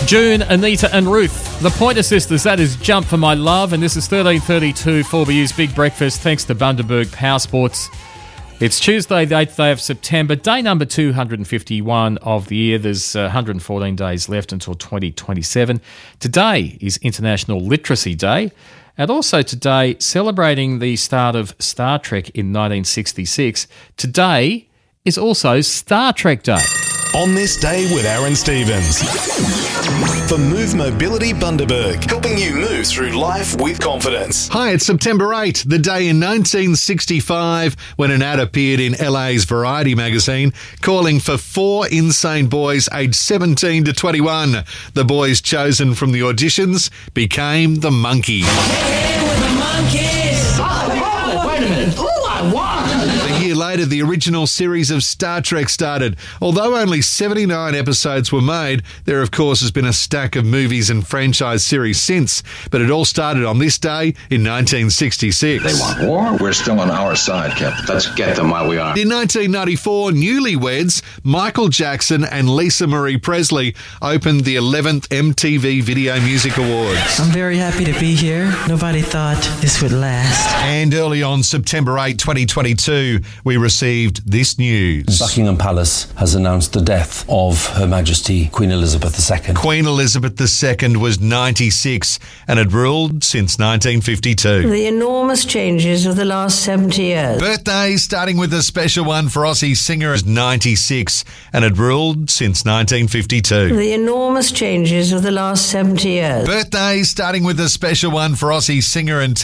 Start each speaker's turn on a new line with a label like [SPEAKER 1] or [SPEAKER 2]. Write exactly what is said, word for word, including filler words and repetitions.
[SPEAKER 1] June, Anita and Ruth, the Pointer Sisters. That is Jump for My Love, and this is thirteen thirty-two four B U's Big Breakfast, thanks to Bundaberg Power Sports. It's Tuesday, the eighth day of September, day number two hundred fifty-one of the year. There's uh, one hundred fourteen days left until twenty twenty-seven. Today is International Literacy Day, and also today, celebrating the start of Star Trek in nineteen sixty-six, today is also Star Trek Day.
[SPEAKER 2] On this day with Aaron Stevens. For Move Mobility Bundaberg, helping you move through life with confidence.
[SPEAKER 3] Hi, it's September eighth, the day in nineteen sixty-five when an ad appeared in L A's Variety magazine calling for four insane boys aged seventeen to twenty-one. The boys chosen from the auditions became the Monkey.
[SPEAKER 4] Hey, we're the Monkeys! Oh, oh, wait a minute. Ooh, I won!
[SPEAKER 3] A year later, the original series of Star Trek started. Although only seventy-nine episodes were made, there of course has been a stack of movies and franchise series since, but it all started on this day in nineteen sixty-six.
[SPEAKER 5] They want war? We're still on our side, Captain. Let's get them while we are.
[SPEAKER 3] In nineteen ninety-four, newlyweds Michael Jackson and Lisa Marie Presley opened the eleventh M T V Video Music Awards.
[SPEAKER 6] I'm very happy to be here. Nobody thought this would last.
[SPEAKER 3] And early on September eighth, twenty twenty-two, we received this news.
[SPEAKER 7] Buckingham Palace has announced the death of Her Majesty Queen Elizabeth the Second.
[SPEAKER 3] Queen Elizabeth the Second was ninety-six and had ruled since nineteen fifty-two.
[SPEAKER 8] The enormous changes of the last seventy years.
[SPEAKER 3] Birthdays, starting with a special one for Aussie singer, is ninety-six and had ruled since nineteen fifty-two.
[SPEAKER 8] The enormous changes of the last seventy years.
[SPEAKER 3] Birthdays, starting with a special one for Aussie singer and